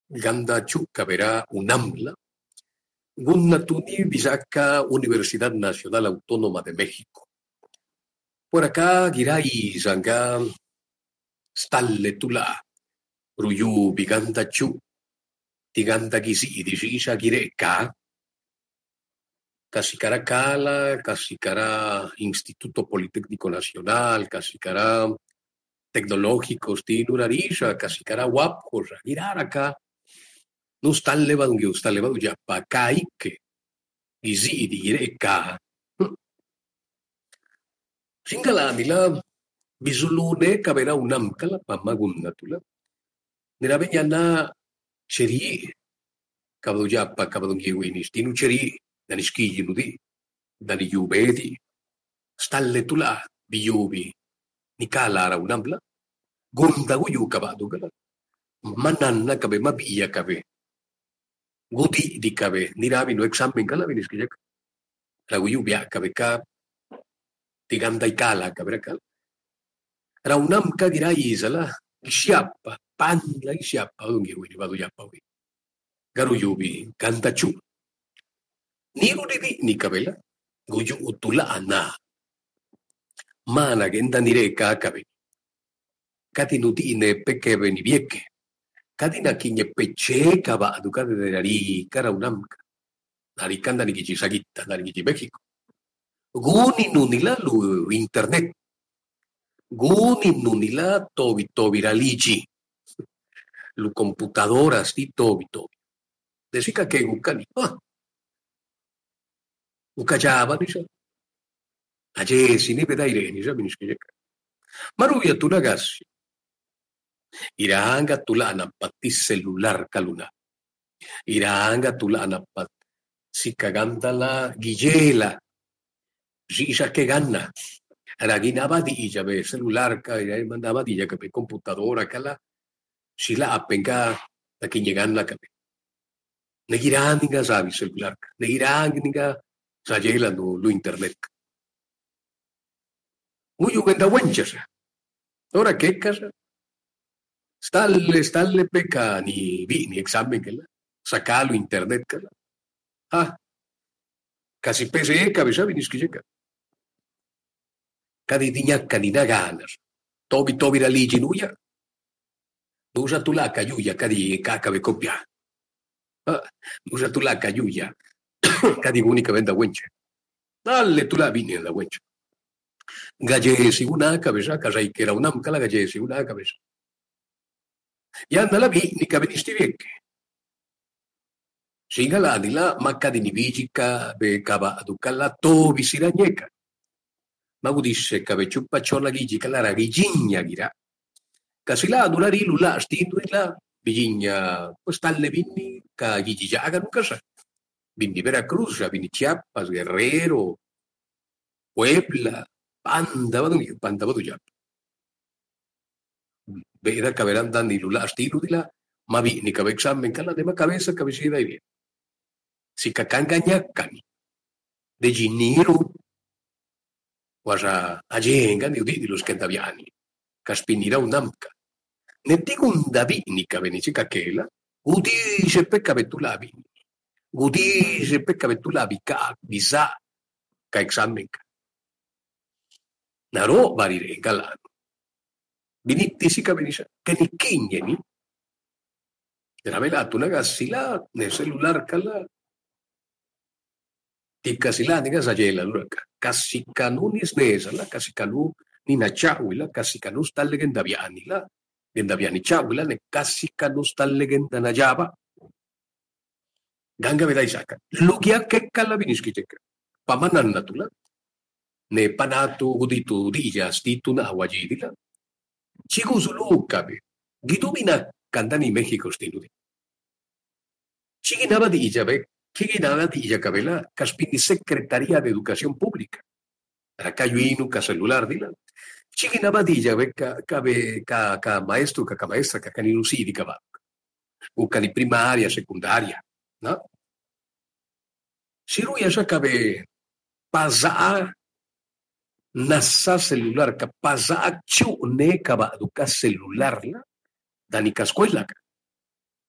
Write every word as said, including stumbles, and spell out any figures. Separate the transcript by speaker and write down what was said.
Speaker 1: ganda chuka verá UNAMLA, Gunnatuni Visaca Universidad Nacional Autónoma de México. Por acá, Girai Zanga, Stalle Tula, Ruyu Biganda Chu, Tiganda Gizi, Digisha Gireka, Casicara Cala, Casicara Instituto Politécnico Nacional, Casicara Tecnológicos, Tinurarisha, Casicara Wapos, Giraraca, no están levando, no están levando ya pa Caike, Gizi, Gireka. Singala nila bizulune kabera unam kala pamagunna tula. Nirabe na cheri kabdoja pa kabdongi winis tinu cheri daniski jinudi dani yubedi stalle tula biyubi nikala ra unamla gunda guyu kabadu kala mananna kabe mabiya kabe gudi di kabe nirabe no examen kala winis kijak la guyu bia kabe ka tiganda ikala kabrekal raunam ka dirai isala siapa panda siapa ungi wini badu yapa wi garu yubi kanta chu niru di ni kabela guju utula ana mana genda nire ka kabe kati nuti ne peke beni bieke kati na kinye peche kaba aduka de dari karaunam nari kanda ni kichi sagita nari kichi México guni nunila lu internet. Guni nunila tobi tobi raligi. Lu computadoras di tobi tobi. Desika ke gukani. Ah. Ukajaba nisha. Aje sini beda ire nisha binishkejeka. Maruya tulagasi. Iranga tula anapati celular kaluna. Iranga tula anapat sikagandala gijela. Risha que gana. Araginaba di ijabe celular ka mandaba di jakabe computadora kala sila apenga takinyegan la kabe. Negiran ninga sabi celular ka. Negiran ninga sajela no lo internet. Uyu ganda wenchas. Ora que casa. Stalle stalle peka ni vi ni examen kala. Sakalo internet kala. Ah. Casi pese cabeza viniskijeka. Kadi dinya kanina ganas. Tobi tobi la ligi nuya. Nusa tu la kayuya kadi kakabe kopia. Nusa tu la kayuya. Kadi unica venda wenche. Dalle tu la vini la wenche. Gallesi una cabeza casai que era unam kala gallesi una cabeza. Ya anda la vi ni kabenisti vieke. Singala adila makka di nibijika be kaba adukala tobi siranyeka. Magu disse kabe chupa chola gigi kalara gigigna gira. Kasila adulari lula stindurila bigigna postalle vinni ka gigi jaga nukasa. Vinni Veracruz, vinni Chiapas, Guerrero, Puebla, Panda vadu Panda vadu jap. Vera kaberan dani lula stindurila ma vinni kabe examen kala de ma cabeza cabecida y bien. Si kakanganyakani de giniro wasa ajenga ni di los kentaviani kaspinira unamka netigunda vini kabenici kakela udi se pecca betula vini udi se pecca betula vika visa ka examen ka naro varire galano vinitti si kabenisha kenikinyeni gravelato una gassila nel celular kala Tikasila niga sajela luraka. Kasikanu ni sneza la kasikanu ni na chawila kasikanu sta legenda viani la legenda viani chawila ne kasikanu sta legenda na java. Ganga veda isaka. Lugia ke kala viniski cheka. Pamanan natula. Ne panatu guditu dija stitu na wajidila. Chigu zulu kabe. Gidubina kandani México stinudi. Chiginaba di ijabe. ¿Qué nada de Yacabela? Caspini Secretaría de Educación Pública. Aracayuinu, ca celular, dila. Chiginaba di Yabeca, cabe, ca, ca maestro, ca, ca maestra, ca canilusidi, ca o cani primaria, secundaria, ¿no? Siru ya cabe paza nasa celular, ca paza chu ne caba educa celular, la, dani cascuela,